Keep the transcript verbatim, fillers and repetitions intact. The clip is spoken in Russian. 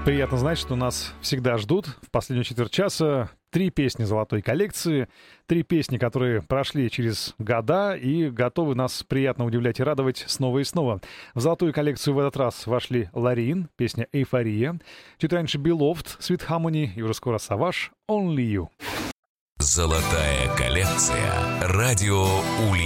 Приятно знать, что нас всегда ждут в последнюю четверть часа. Три песни золотой коллекции, три песни, которые прошли через года и готовы нас приятно удивлять и радовать снова и снова. В золотую коллекцию в этот раз вошли Ларин, песня «Эйфория», чуть раньше Beloved, Sweet Harmony и уже скоро Savage, Only You. Золотая коллекция. Радио Ульяновск.